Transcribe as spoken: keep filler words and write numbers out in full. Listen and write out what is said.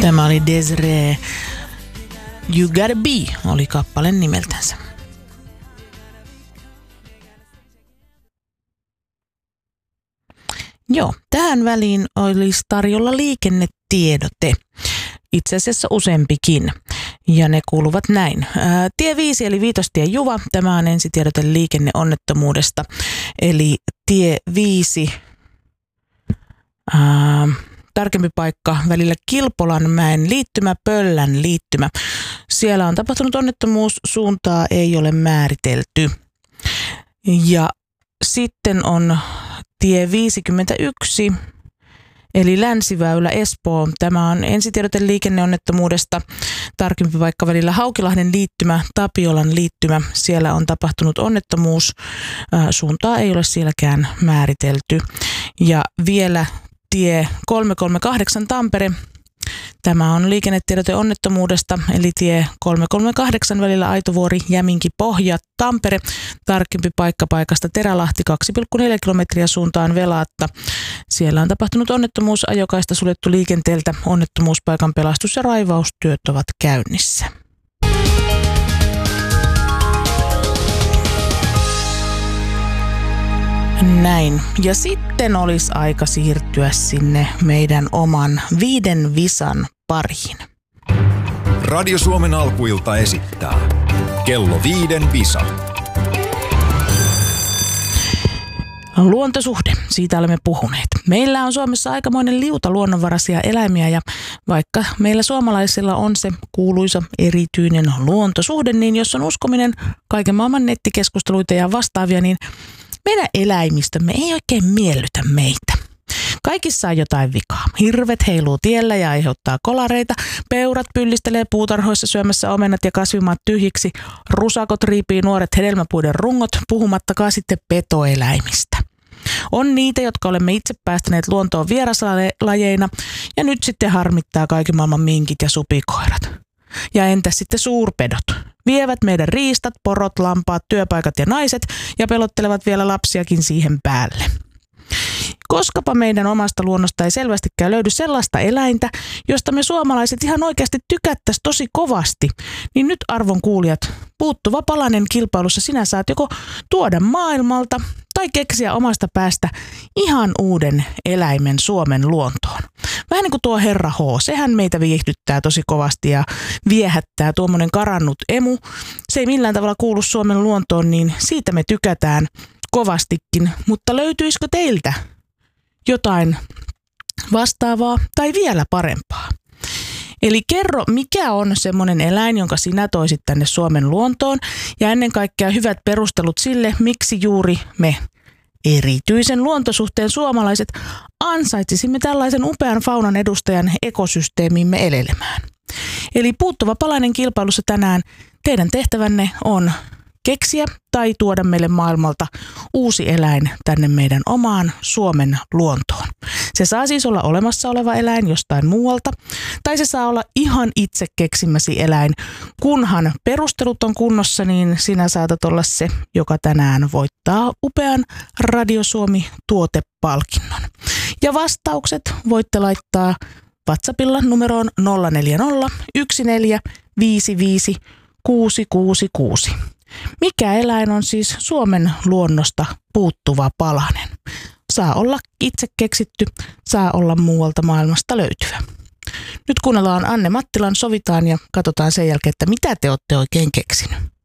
Tämä oli Desiree. You Gotta Be oli kappale nimeltänsä. Joo, tähän väliin olisi tarjolla liikennetiedote. Itse asiassa useampikin. Ja ne kuuluvat näin. Ää, tie viisi eli Viitostie Juva. Tämä on ensitiedote liikenneonnettomuudesta. Eli tie viisi, ää, tarkempi paikka välillä Kilpolanmäen liittymä, Pöllän liittymä. Siellä on tapahtunut onnettomuus, suuntaa ei ole määritelty. Ja sitten on tie viisikymmentäyksi, eli Länsiväylä Espoo. Tämä on ensitiedote liikenneonnettomuudesta. Tarkempi paikka välillä Haukilahden liittymä, Tapiolan liittymä. Siellä on tapahtunut onnettomuus. Suuntaa ei ole sielläkään määritelty. Ja vielä tie kolmesataakolmekymmentäkahdeksan Tampere. Tämä on liikennetiedote onnettomuudesta, eli tie kolmesataakolmekymmentäkahdeksan välillä Aitovuori, Jäminki, Pohja, Tampere. Tarkempi paikka paikasta Terälahti, kaksi pilkku neljä kilometriä suuntaan Velaatta. Siellä on tapahtunut onnettomuus, ajokaista suljettu liikenteeltä. Onnettomuuspaikan pelastus- ja raivaustyöt ovat käynnissä. Näin. Ja sitten olisi aika siirtyä sinne meidän oman viiden visan pariin. Radio Suomen alkuilta esittää Kello viiden visa. Luontosuhde, siitä olemme puhuneet. Meillä on Suomessa aikamoinen liuta luonnonvaraisia eläimiä ja vaikka meillä suomalaisilla on se kuuluisa erityinen luontosuhde, niin jos on uskominen kaiken maailman nettikeskusteluita ja vastaavia, niin meidän eläimistömme ei oikein miellytä meitä. Kaikissa on jotain vikaa. Hirvet heiluu tiellä ja aiheuttaa kolareita. Peurat pyllistelee puutarhoissa syömässä omenat ja kasvimaat tyhjiksi. Rusakot riipii nuoret hedelmäpuiden rungot, puhumattakaan sitten petoeläimistä. On niitä, jotka olemme itse päästäneet luontoon vieraslajeina ja nyt sitten harmittaa kaiken maailman minkit ja supikoirat. Ja entäs sitten suurpedot? Vievät meidän riistat, porot, lampaat, työpaikat ja naiset ja pelottelevat vielä lapsiakin siihen päälle. Koskapa meidän omasta luonnosta ei selvästikään löydy sellaista eläintä, josta me suomalaiset ihan oikeasti tykättäisiin tosi kovasti, niin nyt arvon kuulijat, puuttuva palanen kilpailussa sinä saat joko tuoda maailmalta tai keksiä omasta päästä ihan uuden eläimen Suomen luontoon. Vähän niin kuin tuo herra H, sehän meitä viihdyttää tosi kovasti ja viehättää tuommoinen karannut emu. Se ei millään tavalla kuulu Suomen luontoon, niin siitä me tykätään kovastikin, mutta löytyisikö teiltä jotain vastaavaa tai vielä parempaa? Eli kerro, mikä on semmoinen eläin, jonka sinä toisit tänne Suomen luontoon ja ennen kaikkea hyvät perustelut sille, miksi juuri me erityisen luontosuhteen suomalaiset ansaitsisimme tällaisen upean faunan edustajan ekosysteemimme elelemään. Eli puuttuva palanen kilpailussa tänään teidän tehtävänne on keksiä tai tuoda meille maailmalta uusi eläin tänne meidän omaan Suomen luontoon. Se saa siis olla olemassa oleva eläin jostain muualta, tai se saa olla ihan itse keksimäsi eläin. Kunhan perustelut on kunnossa, niin sinä saatat olla se, joka tänään voittaa upean Radio Suomi-tuotepalkinnon. Ja vastaukset voitte laittaa WhatsAppilla numeroon nolla neljä nolla yksi neljä viisi viisi kuusi kuusi kuusi. Mikä eläin on siis Suomen luonnosta puuttuva palanen? Saa olla itse keksitty, saa olla muualta maailmasta löytyvä. Nyt kuunnellaan Anne Mattilan Sovitaan ja katsotaan sen jälkeen, että mitä te olette oikein keksinyt.